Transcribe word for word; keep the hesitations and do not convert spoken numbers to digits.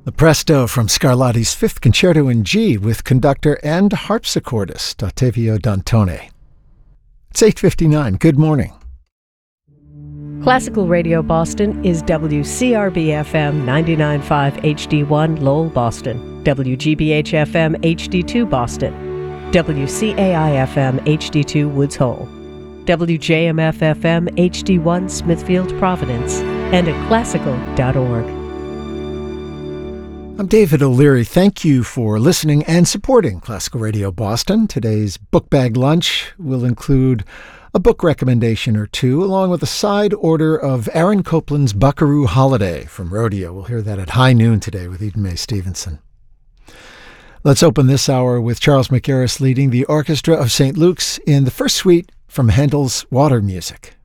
The Presto from Scarlatti's Fifth Concerto in G with conductor and harpsichordist Ottavio Dantone. It's eight fifty-nine. Good morning. Classical Radio Boston is W C R B F M ninety-nine point five H D one Lowell, Boston, W G B H F M H D two Boston, W C A I F M H D two Woods Hole, W J M F F M H D one Smithfield, Providence, and at classical dot org. I'm David O'Leary. Thank you for listening and supporting Classical Radio Boston. Today's book bag lunch will include a book recommendation or two, along with a side order of Aaron Copland's Buckaroo Holiday from Rodeo. We'll hear that at high noon today with Eden Mae Stevenson. Let's open this hour with Charles McGarris leading the Orchestra of Saint Luke's in the first suite from Handel's Water Music.